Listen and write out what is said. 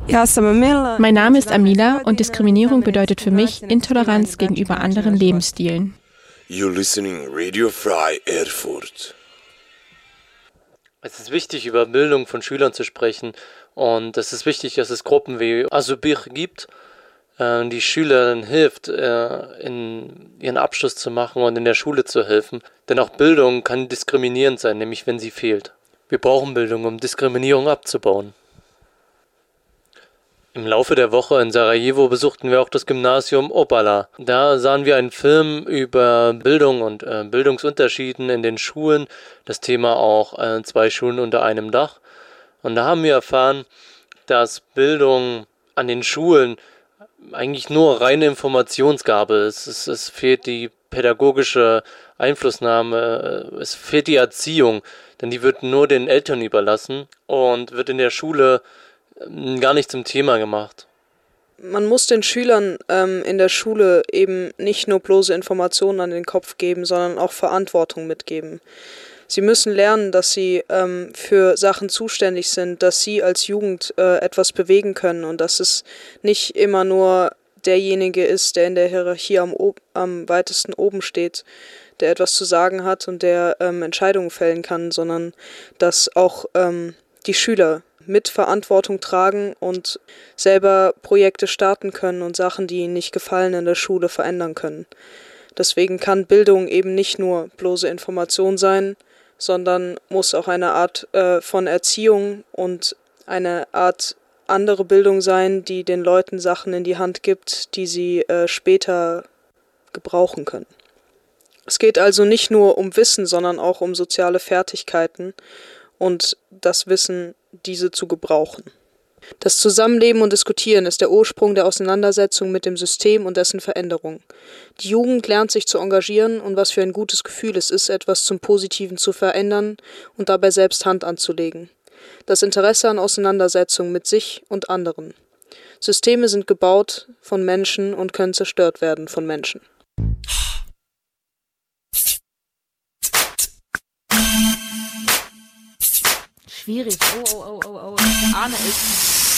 Mein Name ist Amila und Diskriminierung bedeutet für mich Intoleranz gegenüber anderen Lebensstilen. You're listening Radio Frei Erfurt. Es ist wichtig, über Bildung von Schülern zu sprechen, und es ist wichtig, dass es Gruppen wie Asubir gibt, die Schülern hilft, in ihren Abschluss zu machen und in der Schule zu helfen. Denn auch Bildung kann diskriminierend sein, nämlich wenn sie fehlt. Wir brauchen Bildung, um Diskriminierung abzubauen. Im Laufe der Woche in Sarajevo besuchten wir auch das Gymnasium Opala. Da sahen wir einen Film über Bildung und Bildungsunterschieden in den Schulen. Das Thema auch 2 Schulen unter einem Dach. Und da haben wir erfahren, dass Bildung an den Schulen eigentlich nur reine Informationsgabe ist. Es fehlt die pädagogische Einflussnahme, es fehlt die Erziehung, denn die wird nur den Eltern überlassen und wird in der Schule gar nicht zum Thema gemacht. Man muss den Schülern in der Schule eben nicht nur bloße Informationen an den Kopf geben, sondern auch Verantwortung mitgeben. Sie müssen lernen, dass sie für Sachen zuständig sind, dass sie als Jugend etwas bewegen können und dass es nicht immer nur derjenige ist, der in der Hierarchie am weitesten oben steht, der etwas zu sagen hat und der Entscheidungen fällen kann, sondern dass auch die Schüler mit Verantwortung tragen und selber Projekte starten können und Sachen, die ihnen nicht gefallen, in der Schule verändern können. Deswegen kann Bildung eben nicht nur bloße Information sein, sondern muss auch eine Art von Erziehung und eine Art andere Bildung sein, die den Leuten Sachen in die Hand gibt, die sie später gebrauchen können. Es geht also nicht nur um Wissen, sondern auch um soziale Fertigkeiten und das Wissen, diese zu gebrauchen. Das Zusammenleben und Diskutieren ist der Ursprung der Auseinandersetzung mit dem System und dessen Veränderung. Die Jugend lernt sich zu engagieren und was für ein gutes Gefühl es ist, etwas zum Positiven zu verändern und dabei selbst Hand anzulegen. Das Interesse an Auseinandersetzung mit sich und anderen. Systeme sind gebaut von Menschen und können zerstört werden von Menschen. Schwierig. Oh. Arne ist